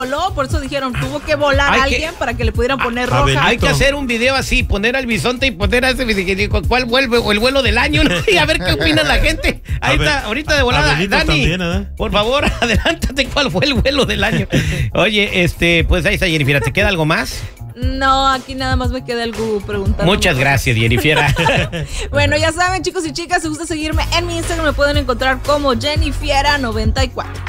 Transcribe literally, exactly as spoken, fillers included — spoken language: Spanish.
voló, por eso dijeron, tuvo que volar a alguien que, para que le pudieran poner roja. Benito. Hay que hacer un video así, poner al bisonte y poner a ese, ¿cuál vuelve? O el vuelo del año, ¿no? Y a ver qué opina la gente. Ahí a está, ver, ahorita de volada. Dani, también, ¿eh? Por favor, adelántate, ¿cuál fue el vuelo del año? Oye, este, pues ahí está, Jennifer, ¿te queda algo más? No, aquí nada más me queda el Google preguntando. Muchas gracias, Jennifer. Bueno, ya saben, chicos y chicas, si gusta seguirme en mi Instagram, me pueden encontrar como Jennifiera noventa y cuatro.